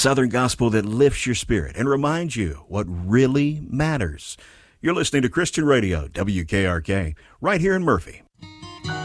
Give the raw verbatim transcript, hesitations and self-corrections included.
Southern gospel that lifts your spirit and reminds you what really matters. You're listening to Christian Radio, W K R K, right here in Murphy.